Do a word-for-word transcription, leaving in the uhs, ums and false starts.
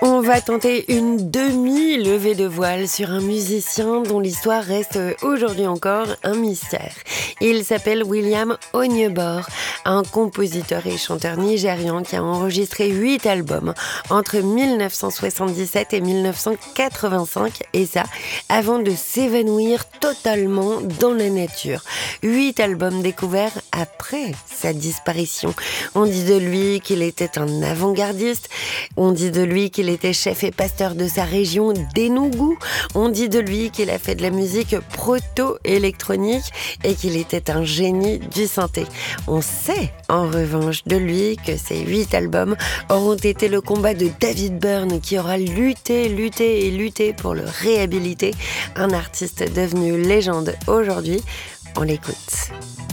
On va tenter une demi-levée de voile sur un musicien dont l'histoire reste aujourd'hui encore un mystère. Il s'appelle William Onyeabor, un compositeur et chanteur nigérian qui a enregistré huit albums entre mille neuf cent soixante-dix-sept et mille neuf cent quatre-vingt-cinq, et ça avant de s'évanouir totalement dans la nature. Huit albums découverts après sa disparition. On dit de lui qu'il était un avant-gardiste, on dit de lui qu'il était chef et pasteur de sa région d'Enugu, on dit de lui qu'il a fait de la musique proto-électronique et qu'il était un génie du synthé. On sait en revanche de lui que ces huit albums auront été le combat de David Byrne, qui aura lutté, lutté et lutté pour le réhabiliter, un artiste devenu légende aujourd'hui. On l'écoute.